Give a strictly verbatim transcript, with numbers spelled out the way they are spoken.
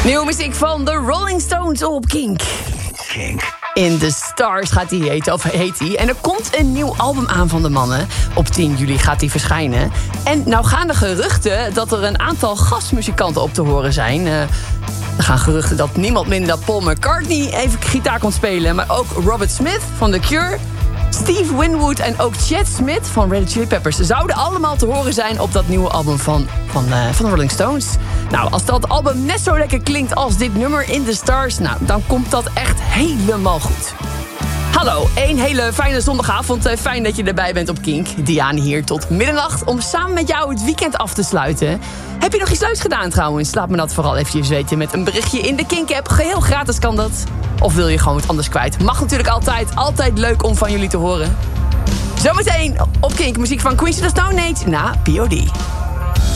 Nieuwe muziek van de Rolling Stones op Kink. Kink. In the Stars gaat die heten, of heet die. En er komt een nieuw album aan van de mannen. Op tien juli gaat die verschijnen. En nou gaan de geruchten dat er een aantal gastmuzikanten op te horen zijn. Uh, er gaan geruchten dat niemand minder dan Paul McCartney even gitaar komt spelen. Maar ook Robert Smith van The Cure, Steve Winwood en ook Chad Smith van Red Hot Chili Peppers zouden allemaal te horen zijn op dat nieuwe album van, van, uh, van de Rolling Stones. Nou, als dat album net zo lekker klinkt als dit nummer In the Stars, nou, dan komt dat echt helemaal goed. Hallo, een hele fijne zondagavond. Fijn dat je erbij bent op Kink. Diane hier tot middernacht om samen met jou het weekend af te sluiten. Heb je nog iets leuks gedaan trouwens? Laat me dat vooral eventjes weten met een berichtje in de Kink-app. Geheel gratis kan dat. Of wil je gewoon wat anders kwijt? Mag natuurlijk altijd. Altijd leuk om van jullie te horen. Zometeen op Kink muziek van Queens of the Stone Age na P O D.